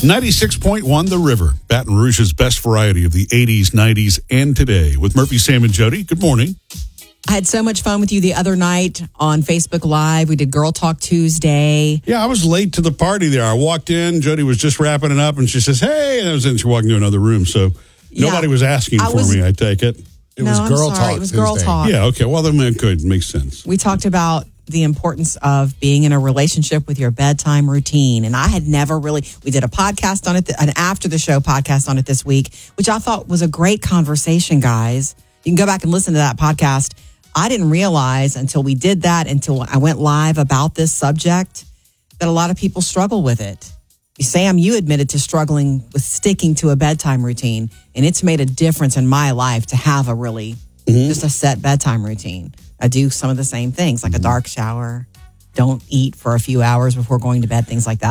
96.1 The River, Baton Rouge's best variety of the 80s, 90s, and today. With Murphy, Sam, and Jody. Good morning. I had so much fun with you the other night on Facebook Live. We did Girl Talk Tuesday. Yeah, I was late to the party there. I walked in, Jody was just wrapping it up, and she says, hey, and I was in, she walked into another room, so nobody was asking for me, I take it. It was Girl Talk It was Girl Tuesday. Talk. Yeah, okay, well, then good, makes sense. We talked about the importance of being in a relationship with your bedtime routine. And I had never really, we did a podcast on it, an after the show podcast on it this week, which I thought was a great conversation, guys. You can go back and listen to that podcast. I didn't realize until we did that, until I went live about this subject, that a lot of people struggle with it. Sam, you admitted to struggling with sticking to a bedtime routine, and it's made a difference in my life to have a really, just a set bedtime routine. I do some of the same things, like a dark shower, don't eat for a few hours before going to bed, things like that.